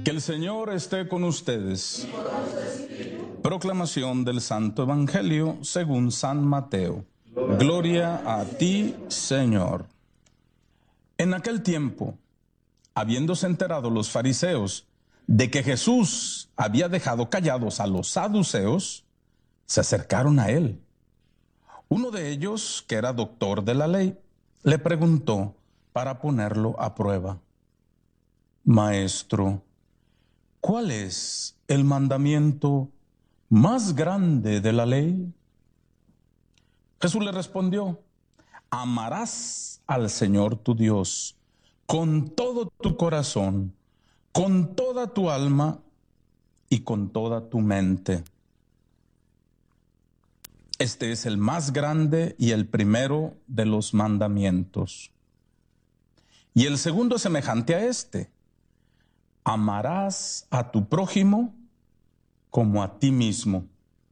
Que el Señor esté con ustedes. Proclamación del Santo Evangelio según San Mateo. Gloria a ti, Señor. En aquel tiempo, habiéndose enterado los fariseos de que Jesús había dejado callados a los saduceos, se acercaron a él. Uno de ellos, que era doctor de la ley, le preguntó para ponerlo a prueba: Maestro, ¿cuál es el mandamiento más grande de la ley? Jesús le respondió: amarás al Señor tu Dios con todo tu corazón, con toda tu alma y con toda tu mente. Este es el más grande y el primero de los mandamientos. Y el segundo es semejante a este: amarás a tu prójimo como a ti mismo.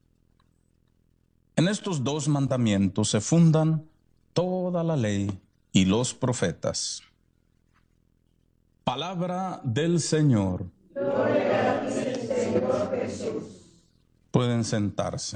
En estos dos mandamientos se fundan toda la ley y los profetas. Palabra del Señor. Gloria a ti, Señor Jesús. Pueden sentarse.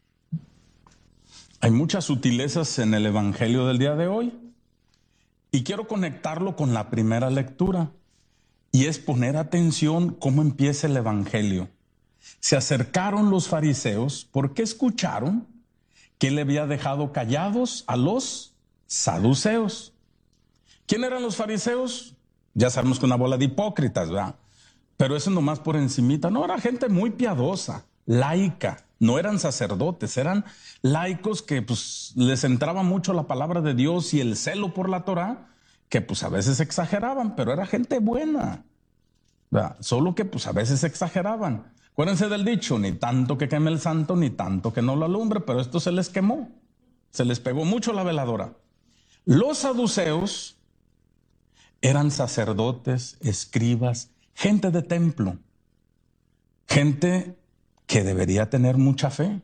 Hay muchas sutilezas en el Evangelio del día de hoy y quiero conectarlo con la primera lectura, y es poner atención cómo empieza el Evangelio. Se acercaron los fariseos porque escucharon que él había dejado callados a los saduceos. ¿Quién eran los fariseos? Ya sabemos que una bola de hipócritas, ¿verdad? Pero eso nomás por encimita. No, era gente muy piadosa, laica. No eran sacerdotes, eran laicos que pues les entraba mucho la palabra de Dios y el celo por la Torá, que pues a veces exageraban, pero era gente buena, ¿verdad? Solo que pues a veces exageraban. Acuérdense del dicho: ni tanto que queme el santo, ni tanto que no lo alumbre, pero esto se les quemó, se les pegó mucho la veladora. Los saduceos eran sacerdotes, escribas, gente de templo, gente que debería tener mucha fe,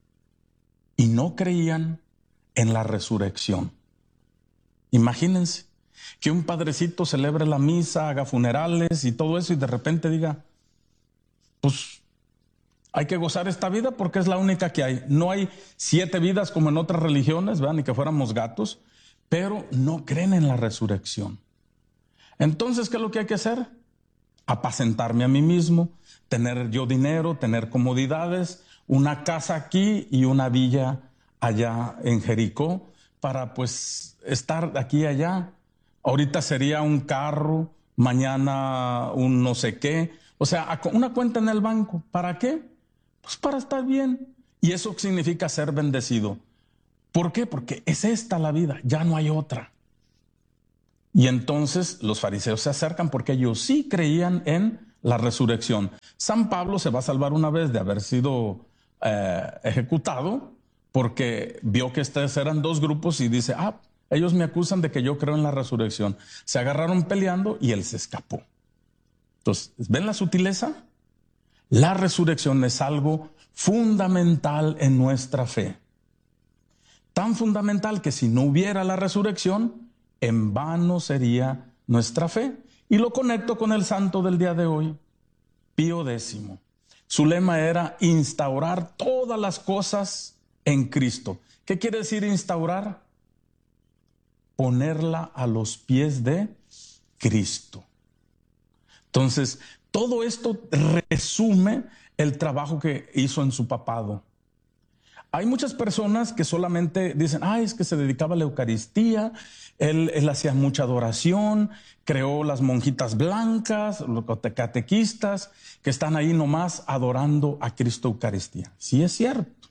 y no creían en la resurrección. Imagínense que un padrecito celebre la misa, haga funerales y todo eso, y de repente diga: pues hay que gozar esta vida porque es la única que hay. No hay 7 vidas como en otras religiones, ¿verdad? Ni que fuéramos gatos, pero no creen en la resurrección. Entonces, ¿qué es lo que hay que hacer? Apacentarme a mí mismo, tener yo dinero, tener comodidades, una casa aquí y una villa allá en Jericó, para pues estar aquí y allá. Ahorita sería un carro, mañana un no sé qué. O sea, una cuenta en el banco. ¿Para qué? Pues para estar bien. Y eso significa ser bendecido. ¿Por qué? Porque es esta la vida, ya no hay otra. Y entonces los fariseos se acercan porque ellos sí creían en la resurrección. San Pablo se va a salvar una vez de haber sido ejecutado, porque vio que estos eran 2 grupos y dice: ellos me acusan de que yo creo en la resurrección. Se agarraron peleando y él se escapó. Entonces, ¿ven la sutileza? La resurrección es algo fundamental en nuestra fe. Tan fundamental que si no hubiera la resurrección, en vano sería nuestra fe. Y lo conecto con el santo del día de hoy, Pío X. Su lema era instaurar todas las cosas en Cristo. ¿Qué quiere decir instaurar? Ponerla a los pies de Cristo. Entonces, todo esto resume el trabajo que hizo en su papado. Hay muchas personas que solamente dicen: es que se dedicaba a la Eucaristía, él hacía mucha adoración, creó las monjitas blancas, los catequistas, que están ahí nomás adorando a Cristo Eucaristía. Sí, es cierto.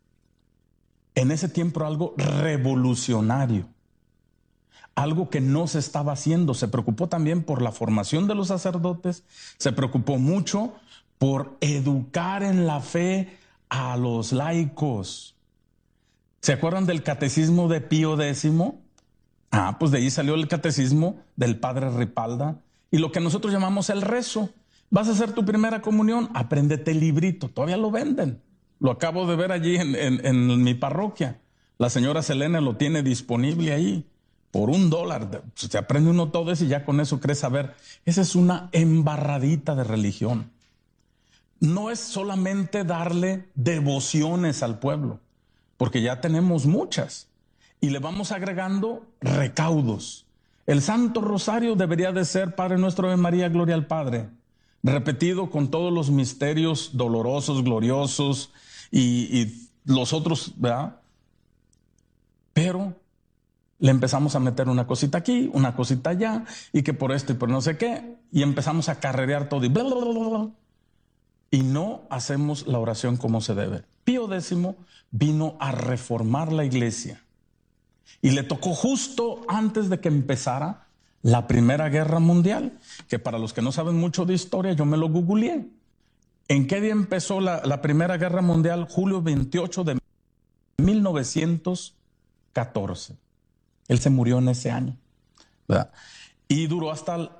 En ese tiempo era algo revolucionario, algo que no se estaba haciendo. Se preocupó también por la formación de los sacerdotes, se preocupó mucho por educar en la fe a los laicos. ¿Se acuerdan del catecismo de Pío X? Pues de ahí salió el catecismo del padre Ripalda y lo que nosotros llamamos el rezo. ¿Vas a hacer tu primera comunión? Apréndete el librito, todavía lo venden. Lo acabo de ver allí en mi parroquia. La señora Selena lo tiene disponible ahí. por $1. Se aprende uno todo eso y ya con eso cree saber. Esa es una embarradita de religión. No es solamente darle devociones al pueblo, porque ya tenemos muchas. Y le vamos agregando recaudos. El Santo Rosario debería de ser Padre Nuestro, Ave María, Gloria al Padre, repetido con todos los misterios dolorosos, gloriosos y los otros, ¿verdad? Pero le empezamos a meter una cosita aquí, una cosita allá, y que por esto y por no sé qué, y empezamos a carrerear todo y bla, bla, bla, bla, bla. Y no hacemos la oración como se debe. Pío X vino a reformar la iglesia. Y le tocó justo antes de que empezara la Primera Guerra Mundial, que para los que no saben mucho de historia, yo me lo googleé. ¿En qué día empezó la Primera Guerra Mundial? Julio 28 de 1914. Él se murió en ese año, ¿verdad? Y duró hasta el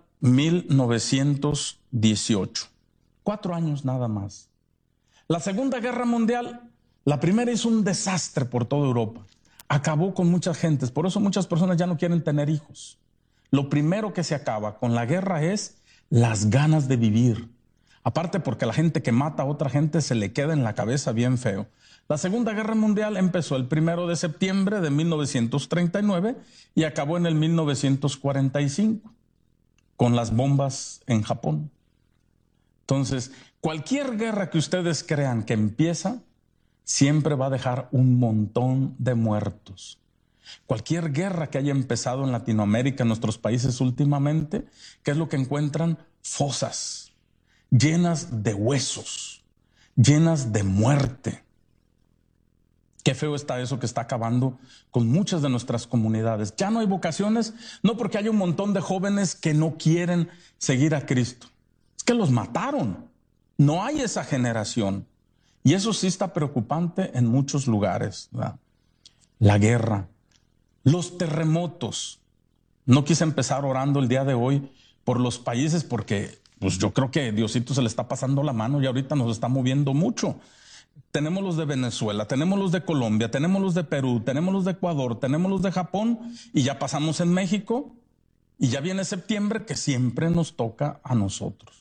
1918. 4 años nada más. La Segunda Guerra Mundial, la primera hizo un desastre por toda Europa. Acabó con muchas gentes. Por eso muchas personas ya no quieren tener hijos. Lo primero que se acaba con la guerra es las ganas de vivir. Aparte porque la gente que mata a otra gente se le queda en la cabeza bien feo. La Segunda Guerra Mundial empezó el 1 de septiembre de 1939 y acabó en el 1945 con las bombas en Japón. Entonces, cualquier guerra que ustedes crean que empieza, siempre va a dejar un montón de muertos. Cualquier guerra que haya empezado en Latinoamérica, en nuestros países últimamente, ¿qué es lo que encuentran? Fosas llenas de huesos, llenas de muerte. Qué feo está eso que está acabando con muchas de nuestras comunidades. Ya no hay vocaciones, no porque haya un montón de jóvenes que no quieren seguir a Cristo. Es que los mataron. No hay esa generación. Y eso sí está preocupante en muchos lugares, ¿verdad? La guerra, los terremotos. No quise empezar orando el día de hoy por los países porque pues yo creo que Diosito se le está pasando la mano y ahorita nos está moviendo mucho. Tenemos los de Venezuela, tenemos los de Colombia, tenemos los de Perú, tenemos los de Ecuador, tenemos los de Japón y ya pasamos en México y ya viene septiembre que siempre nos toca a nosotros.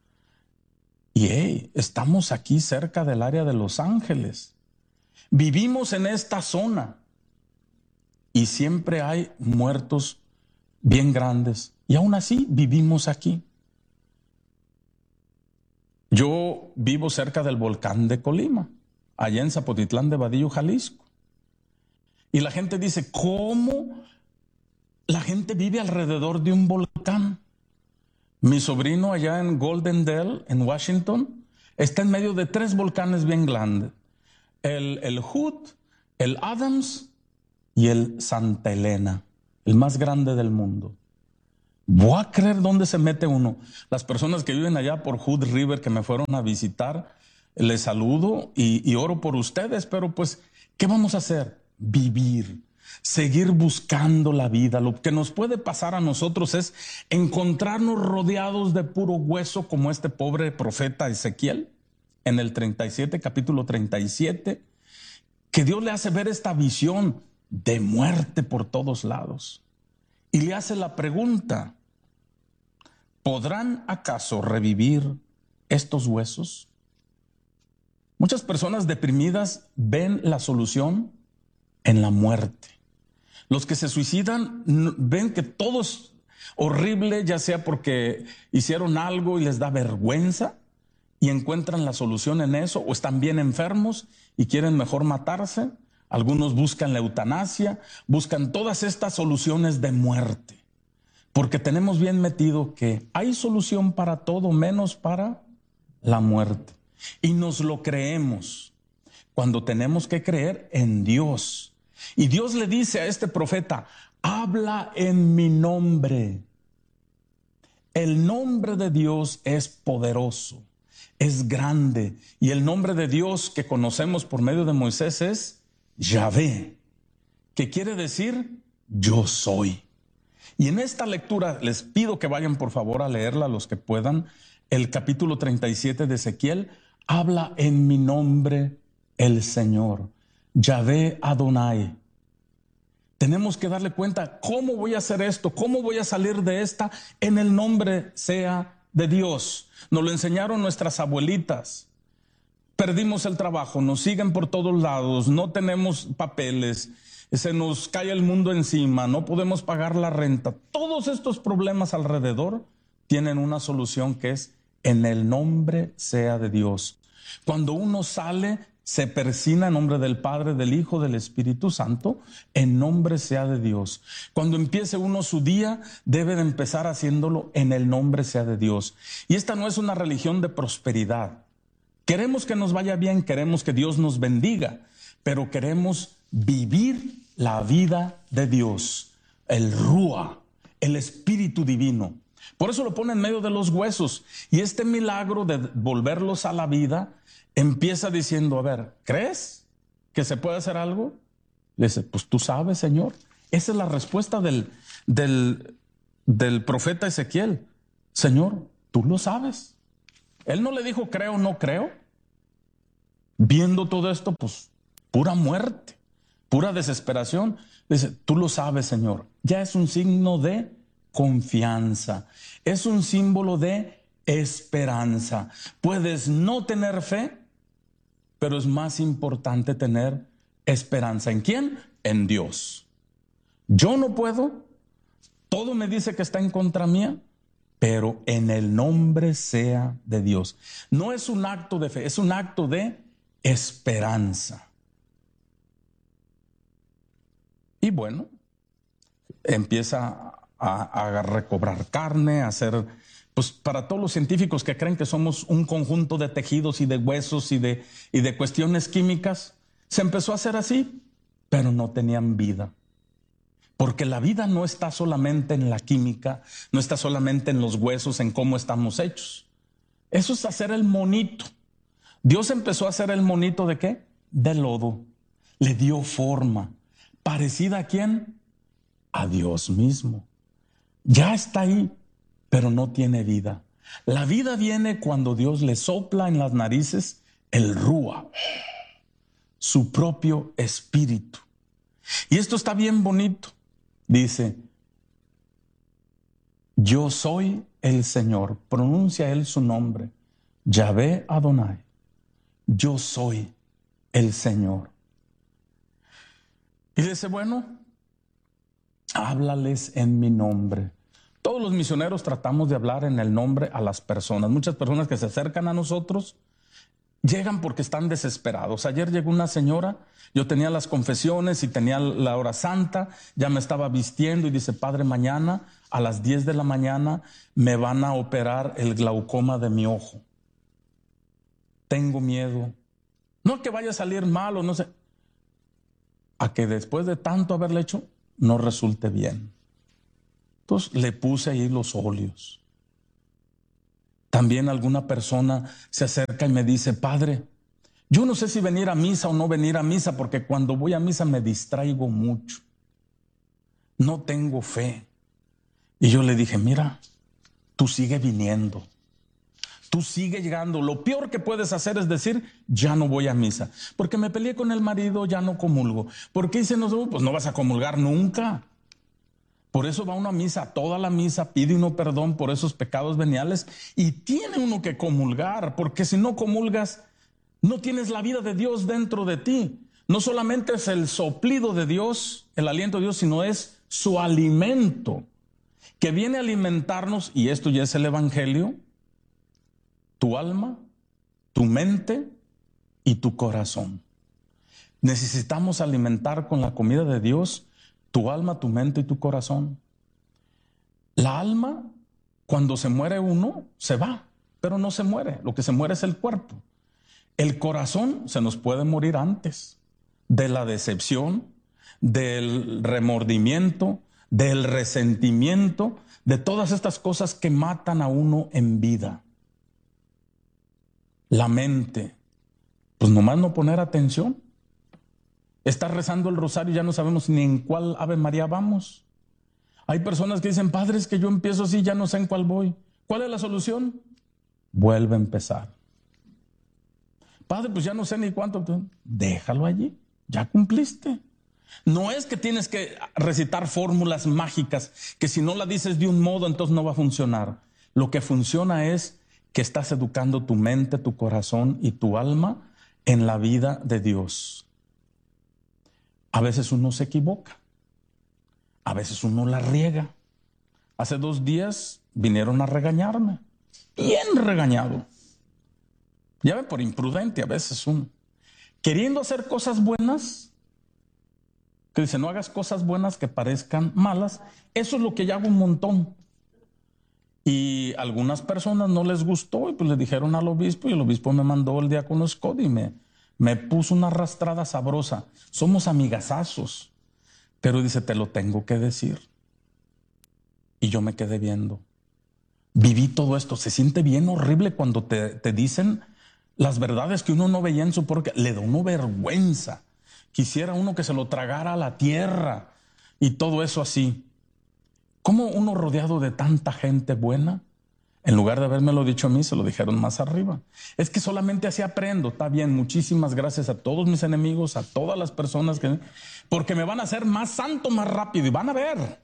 Y estamos aquí cerca del área de Los Ángeles. Vivimos en esta zona y siempre hay muertos bien grandes y aún así vivimos aquí. Yo vivo cerca del volcán de Colima, allá en Zapotitlán de Vadillo, Jalisco. Y la gente dice, ¿cómo la gente vive alrededor de un volcán? Mi sobrino allá en Golden Dale, en Washington, está en medio de 3 volcanes bien grandes. El Hood, el Adams y el Santa Elena, el más grande del mundo. Voy a creer dónde se mete uno. Las personas que viven allá por Hood River que me fueron a visitar, les saludo y oro por ustedes, pero pues, ¿qué vamos a hacer? Vivir, seguir buscando la vida. Lo que nos puede pasar a nosotros es encontrarnos rodeados de puro hueso como este pobre profeta Ezequiel en el 37, capítulo 37, que Dios le hace ver esta visión de muerte por todos lados y le hace la pregunta, ¿podrán acaso revivir estos huesos? Muchas personas deprimidas ven la solución en la muerte. Los que se suicidan ven que todo es horrible, ya sea porque hicieron algo y les da vergüenza y encuentran la solución en eso, o están bien enfermos y quieren mejor matarse. Algunos buscan la eutanasia, buscan todas estas soluciones de muerte. Porque tenemos bien metido que hay solución para todo menos para la muerte. Y nos lo creemos cuando tenemos que creer en Dios. Y Dios le dice a este profeta, habla en mi nombre. El nombre de Dios es poderoso, es grande. Y el nombre de Dios que conocemos por medio de Moisés es Yahvé, que quiere decir yo soy. Y en esta lectura les pido que vayan por favor a leerla los que puedan. El capítulo 37 de Ezequiel habla en mi nombre el Señor, Yahvé Adonai. Tenemos que darle cuenta, ¿cómo voy a hacer esto? ¿Cómo voy a salir de esta? En el nombre sea de Dios. Nos lo enseñaron nuestras abuelitas. Perdimos el trabajo, nos siguen por todos lados, no tenemos papeles, se nos cae el mundo encima, no podemos pagar la renta. Todos estos problemas alrededor tienen una solución que es en el nombre sea de Dios. Cuando uno sale, se persina en nombre del Padre, del Hijo, del Espíritu Santo, en nombre sea de Dios. Cuando empiece uno su día, debe de empezar haciéndolo en el nombre sea de Dios. Y esta no es una religión de prosperidad. Queremos que nos vaya bien, queremos que Dios nos bendiga, pero queremos vivir la vida de Dios, el Rúa, el Espíritu Divino. Por eso lo pone en medio de los huesos. Y este milagro de volverlos a la vida empieza diciendo, a ver, ¿crees que se puede hacer algo? Le dice, pues tú sabes, Señor. Esa es la respuesta del profeta Ezequiel. Señor, tú lo sabes. Él no le dijo creo o no creo. Viendo todo esto, pues pura muerte, pura desesperación. Dice, tú lo sabes, Señor. Ya es un signo de confianza. Es un símbolo de esperanza. Puedes no tener fe, pero es más importante tener esperanza. ¿En quién? En Dios. Yo no puedo. Todo me dice que está en contra mía, pero en el nombre sea de Dios. No es un acto de fe, es un acto de esperanza. Y bueno, empieza a recobrar carne, a hacer, pues para todos los científicos que creen que somos un conjunto de tejidos y de huesos y de cuestiones químicas, se empezó a hacer así, pero no tenían vida. Porque la vida no está solamente en la química, no está solamente en los huesos, en cómo estamos hechos. Eso es hacer el monito. Dios empezó a hacer el monito ¿de qué? De lodo. Le dio forma. ¿Parecida a quién? A Dios mismo. Ya está ahí, pero no tiene vida. La vida viene cuando Dios le sopla en las narices el Rúa, su propio espíritu. Y esto está bien bonito. Dice, yo soy el Señor. Pronuncia él su nombre. Yahvé Adonai. Yo soy el Señor. Y dice, bueno, háblales en mi nombre. Todos los misioneros tratamos de hablar en el nombre a las personas. Muchas personas que se acercan a nosotros llegan porque están desesperados. Ayer llegó una señora, yo tenía las confesiones y tenía la hora santa, ya me estaba vistiendo y dice, Padre, mañana a las 10 de la mañana me van a operar el glaucoma de mi ojo. Tengo miedo. No que vaya a salir mal o no sé. A que después de tanto haberle hecho, no resulte bien. Entonces le puse ahí los óleos. También alguna persona se acerca y me dice, Padre, yo no sé si venir a misa o no venir a misa, porque cuando voy a misa me distraigo mucho. No tengo fe. Y yo le dije, mira, tú sigue viniendo. Tú sigue llegando. Lo peor que puedes hacer es decir, ya no voy a misa. Porque me peleé con el marido, ya no comulgo. ¿Por qué hice no? Pues no vas a comulgar nunca. Por eso va uno a misa, toda la misa, pide uno perdón por esos pecados veniales y tiene uno que comulgar, porque si no comulgas, no tienes la vida de Dios dentro de ti. No solamente es el soplido de Dios, el aliento de Dios, sino es su alimento, que viene a alimentarnos, y esto ya es el Evangelio, tu alma, tu mente y tu corazón. Necesitamos alimentar con la comida de Dios tu alma, tu mente y tu corazón. La alma, cuando se muere uno, se va, pero no se muere. Lo que se muere es el cuerpo. El corazón se nos puede morir antes de la decepción, del remordimiento, del resentimiento, de todas estas cosas que matan a uno en vida. La mente, pues nomás no poner atención. Estás rezando el rosario y ya no sabemos ni en cuál Ave María vamos. Hay personas que dicen, Padre, es que yo empiezo así, ya no sé en cuál voy. ¿Cuál es la solución? Vuelve a empezar. Padre, pues ya no sé ni cuánto. Déjalo allí, ya cumpliste. No es que tienes que recitar fórmulas mágicas, que si no la dices de un modo, entonces no va a funcionar. Lo que funciona es que estás educando tu mente, tu corazón y tu alma en la vida de Dios. A veces uno se equivoca, a veces uno la riega. Hace 2 días vinieron a regañarme, bien regañado. Ya ven, por imprudente a veces uno. Queriendo hacer cosas buenas, que dice, no hagas cosas buenas que parezcan malas. Eso es lo que yo hago un montón. Y a algunas personas no les gustó y pues le dijeron al obispo y el obispo me mandó el diácono Scott y me puso una arrastrada sabrosa. Somos amigazazos. Pero dice, te lo tengo que decir. Y yo me quedé viendo. Viví todo esto. Se siente bien horrible cuando te dicen las verdades que uno no veía en su propia. Le da uno vergüenza. Quisiera uno que se lo tragara a la tierra y todo eso así. ¿Cómo uno rodeado de tanta gente buena, en lugar de habérmelo dicho a mí, se lo dijeron más arriba? Es que solamente así aprendo. Está bien, muchísimas gracias a todos mis enemigos, a todas las personas porque me van a hacer más santo más rápido y van a ver.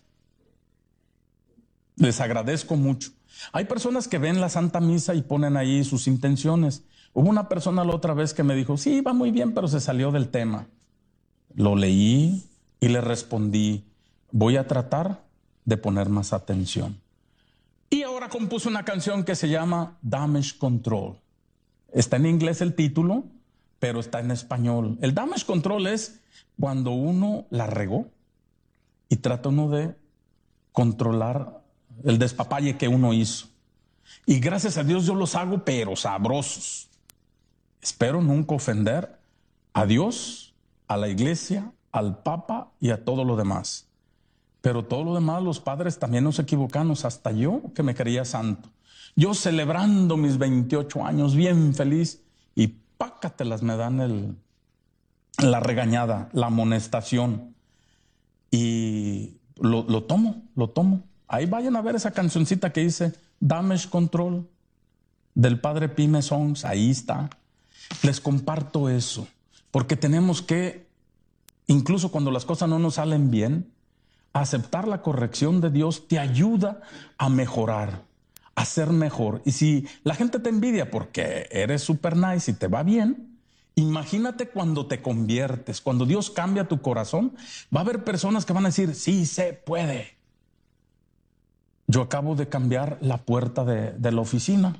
Les agradezco mucho. Hay personas que ven la Santa Misa y ponen ahí sus intenciones. Hubo una persona la otra vez que me dijo, sí, va muy bien, pero se salió del tema. Lo leí y le respondí, voy a tratar de poner más atención. Y ahora compuse una canción que se llama Damage Control. Está en inglés el título, pero está en español. El damage control es cuando uno la regó y trata uno de controlar el despapalle que uno hizo. Y gracias a Dios yo los hago, pero sabrosos. Espero nunca ofender a Dios, a la iglesia, al Papa y a todo lo demás. Pero todo lo demás, los padres también nos equivocamos, hasta yo que me creía santo. Yo celebrando mis 28 años, bien feliz, y pácatelas me dan la regañada, la amonestación. Y lo tomo. Ahí vayan a ver esa cancioncita que dice Damage Control del padre Pime Songs, ahí está. Les comparto eso, porque tenemos que, incluso cuando las cosas no nos salen bien, aceptar la corrección de Dios te ayuda a mejorar, a ser mejor. Y si la gente te envidia porque eres super nice y te va bien, imagínate cuando te conviertes, cuando Dios cambia tu corazón, va a haber personas que van a decir, sí se puede. Yo acabo de cambiar la puerta de la oficina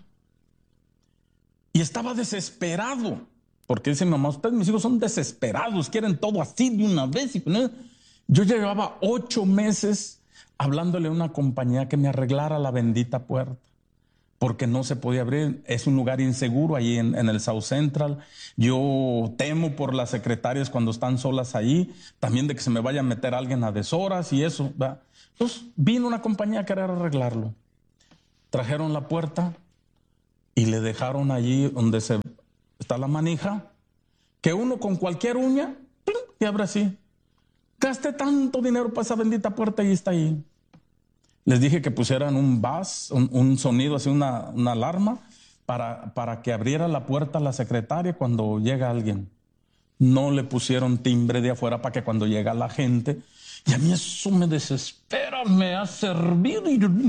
y estaba desesperado, porque dice mi mamá, ustedes mis hijos son desesperados, quieren todo así de una vez. Yo llevaba 8 meses hablándole a una compañía que me arreglara la bendita puerta, porque no se podía abrir. Es un lugar inseguro ahí en el South Central. Yo temo por las secretarias cuando están solas ahí, también de que se me vaya a meter alguien a deshoras y eso, ¿verdad? Entonces vino una compañía a querer arreglarlo. Trajeron la puerta y le dejaron allí donde está la manija, que uno con cualquier uña te abre así. Gasté tanto dinero para esa bendita puerta y está ahí. Les dije que pusieran un buzz, un sonido así, una alarma, para que abriera la puerta a la secretaria cuando llega alguien. No le pusieron timbre de afuera para que cuando llega la gente, y a mí eso me desespera, me ha servido.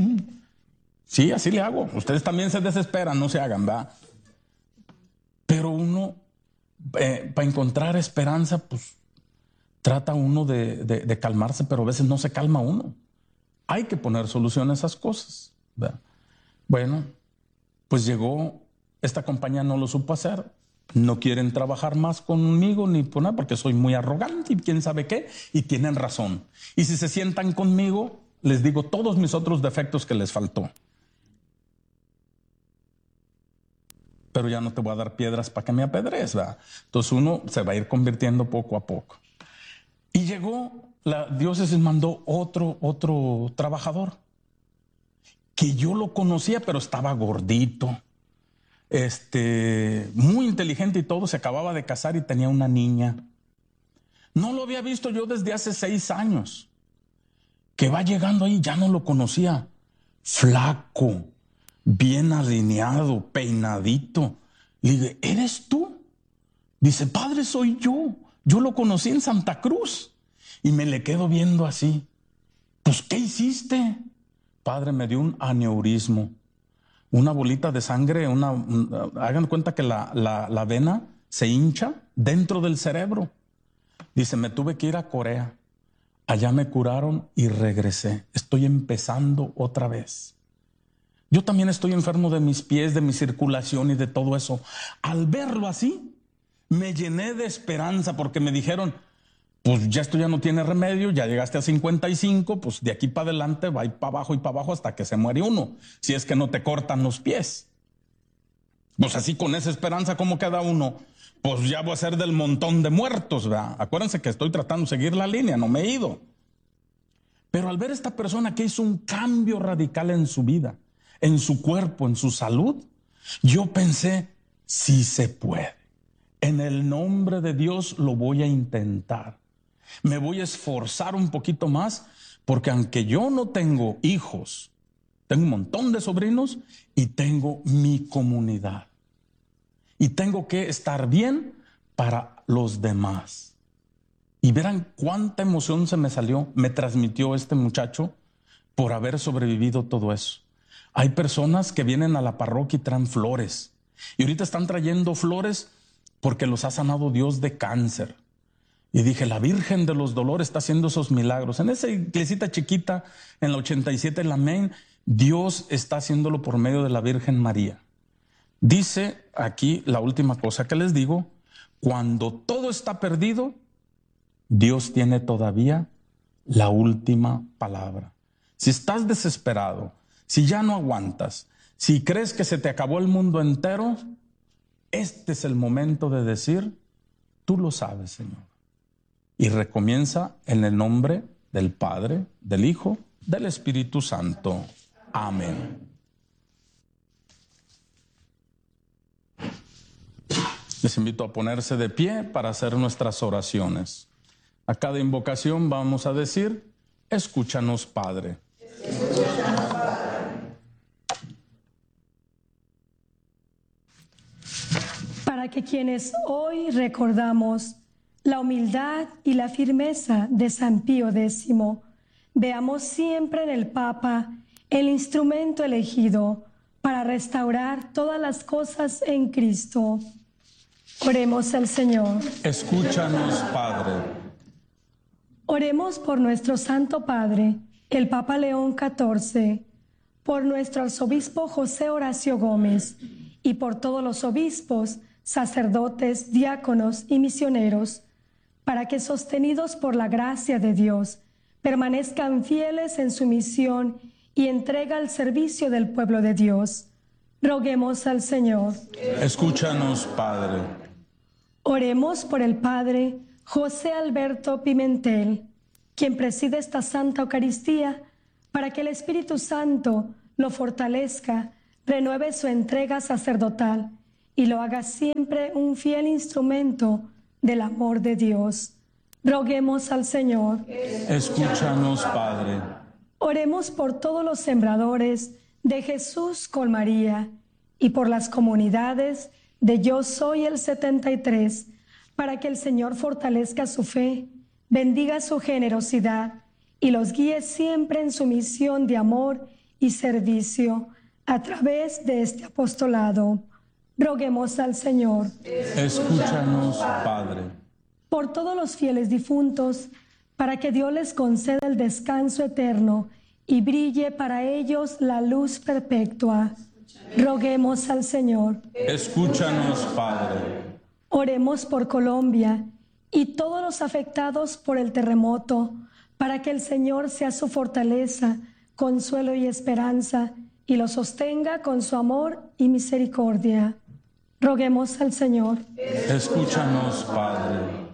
Sí, así le hago. Ustedes también se desesperan, no se hagan, ¿verdad? Pero uno, para encontrar esperanza, pues trata uno de calmarse, pero a veces no se calma uno. Hay que poner solución a esas cosas, ¿verdad? Bueno, pues llegó, esta compañía no lo supo hacer, no quieren trabajar más conmigo ni por nada porque soy muy arrogante y quién sabe qué, y tienen razón. Y si se sientan conmigo, les digo todos mis otros defectos que les faltó. Pero ya no te voy a dar piedras para que me apedrees, ¿verdad? Entonces uno se va a ir convirtiendo poco a poco. Y llegó, la diócesis mandó otro trabajador, que yo lo conocía, pero estaba gordito, muy inteligente y todo, se acababa de casar y tenía una niña. No lo había visto yo desde hace 6 años. Que va llegando ahí, ya no lo conocía. Flaco, bien alineado, peinadito. Le dije, ¿eres tú? Dice, padre, soy yo. Yo lo conocí en Santa Cruz. Y me le quedo viendo así. Pues, ¿qué hiciste? Padre, me dio un aneurismo, una bolita de sangre, hagan cuenta que la vena se hincha dentro del cerebro. Dice, me tuve que ir a Corea. Allá me curaron y regresé. Estoy empezando otra vez. Yo también estoy enfermo de mis pies, de mi circulación y de todo eso. Al verlo así, me llené de esperanza porque me dijeron, pues ya esto ya no tiene remedio, ya llegaste a 55, pues de aquí para adelante va a ir para abajo y para abajo hasta que se muere uno, si es que no te cortan los pies. Pues así con esa esperanza, ¿cómo queda uno? Pues ya voy a ser del montón de muertos, ¿verdad? Acuérdense que estoy tratando de seguir la línea, no me he ido. Pero al ver a esta persona que hizo un cambio radical en su vida, en su cuerpo, en su salud, yo pensé, sí se puede. En el nombre de Dios lo voy a intentar. Me voy a esforzar un poquito más, porque aunque yo no tengo hijos, tengo un montón de sobrinos y tengo mi comunidad. Y tengo que estar bien para los demás. Y verán cuánta emoción se me salió, me transmitió este muchacho por haber sobrevivido todo eso. Hay personas que vienen a la parroquia y traen flores. Y ahorita están trayendo flores porque los ha sanado Dios de cáncer. Y dije, la Virgen de los Dolores está haciendo esos milagros. En esa iglesita chiquita, en la 87, en la Main, Dios está haciéndolo por medio de la Virgen María. Dice aquí la última cosa que les digo, cuando todo está perdido, Dios tiene todavía la última palabra. Si estás desesperado, si ya no aguantas, si crees que se te acabó el mundo entero, este es el momento de decir, tú lo sabes, Señor. Y recomienza en el nombre del Padre, del Hijo, del Espíritu Santo. Amén. Les invito a ponerse de pie para hacer nuestras oraciones. A cada invocación vamos a decir, escúchanos, Padre. Escúchanos, Padre. Para que quienes hoy recordamos la humildad y la firmeza de San Pío X, veamos siempre en el Papa el instrumento elegido para restaurar todas las cosas en Cristo. Oremos al Señor. Escúchanos, Padre. Oremos por nuestro Santo Padre, el Papa León XIV, por nuestro arzobispo José Horacio Gómez y por todos los obispos, sacerdotes, diáconos y misioneros, para que sostenidos por la gracia de Dios, permanezcan fieles en su misión y entrega al servicio del pueblo de Dios. Roguemos al Señor. Escúchanos, Padre. Oremos por el Padre José Alberto Pimentel, quien preside esta Santa Eucaristía, para que el Espíritu Santo lo fortalezca, renueve su entrega sacerdotal y lo haga siempre un fiel instrumento del amor de Dios. Roguemos al Señor. Escúchanos, Padre. Oremos por todos los sembradores de Jesús con María y por las comunidades de Yo Soy el 73, para que el Señor fortalezca su fe, bendiga su generosidad y los guíe siempre en su misión de amor y servicio a través de este apostolado. Roguemos al Señor. Escúchanos, Padre. Por todos los fieles difuntos, para que Dios les conceda el descanso eterno y brille para ellos la luz perpetua. Roguemos al Señor. Escúchanos, Padre. Oremos por Colombia y todos los afectados por el terremoto, para que el Señor sea su fortaleza, consuelo y esperanza, y los sostenga con su amor y misericordia. Roguemos al Señor. Escúchanos, Padre.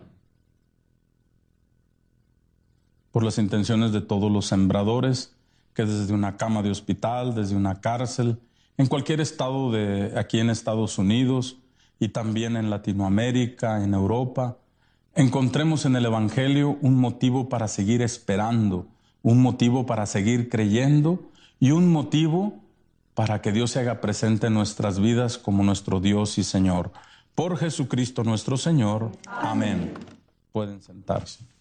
Por las intenciones de todos los sembradores, que desde una cama de hospital, desde una cárcel, en cualquier estado de aquí en Estados Unidos y también en Latinoamérica, en Europa, encontremos en el Evangelio un motivo para seguir esperando, un motivo para seguir creyendo y un motivo para que Dios se haga presente en nuestras vidas como nuestro Dios y Señor. Por Jesucristo nuestro Señor. Amén. Pueden sentarse.